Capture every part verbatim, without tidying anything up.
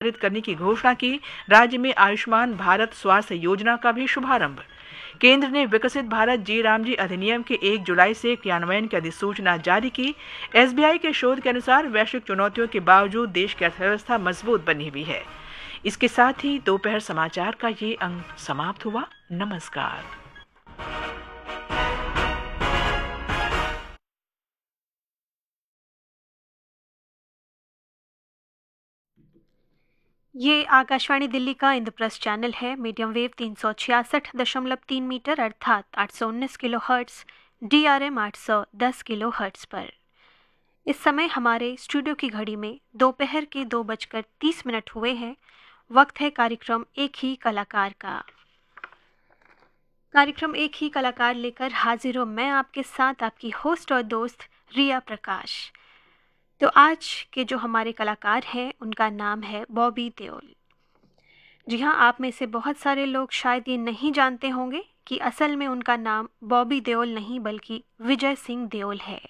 निर्धारित करने की घोषणा की। राज्य में आयुष्मान भारत स्वास्थ्य योजना का भी शुभारंभ। केंद्र ने विकसित भारत जी रामजी अधिनियम के एक जुलाई से क्रियान्वयन की अधिसूचना जारी की। एसबीआई के शोध के अनुसार वैश्विक चुनौतियों के बावजूद देश की अर्थव्यवस्था मजबूत बनी हुई है। इसके साथ ही दोपहर समाचार का ये अंक समाप्त हुआ। नमस्कार। ये आकाशवाणी दिल्ली का इंद्रप्रस्थ चैनल है। मीडियम वेव तीन सौ छियासठ दशमलव तीन मीटर अर्थात आठ सौ उन्नीस kilo hertz, D R M आठ सौ दस किलो हर्ट्स पर। इस समय हमारे स्टूडियो की घड़ी में दोपहर के दो बजकर तीस मिनट हुए हैं। वक्त है कार्यक्रम एक ही कलाकार का। कार्यक्रम एक ही कलाकार लेकर हाजिर हूँ मैं आपके साथ, आपकी होस्ट और दोस्त रिया प्रकाश। तो आज के जो हमारे कलाकार हैं उनका नाम है बॉबी देओल। जी हाँ, आप में से बहुत सारे लोग शायद ये नहीं जानते होंगे कि असल में उनका नाम बॉबी देओल नहीं बल्कि विजय सिंह देओल है।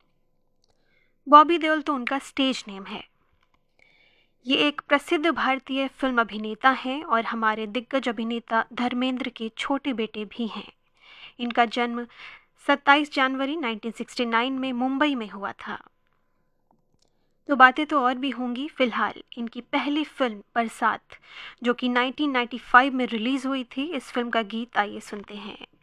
बॉबी देओल तो उनका स्टेज नेम है। ये एक प्रसिद्ध भारतीय फिल्म अभिनेता हैं और हमारे दिग्गज अभिनेता धर्मेंद्र के छोटे बेटे भी हैं। इनका जन्म सत्ताईस जनवरी उन्नीस सौ उनहत्तर में मुंबई में हुआ था। तो बातें तो और भी होंगी। फिलहाल इनकी पहली फिल्म बरसात, जो कि उन्नीस सौ पचानवे में रिलीज हुई थी, इस फिल्म का गीत आइए सुनते हैं।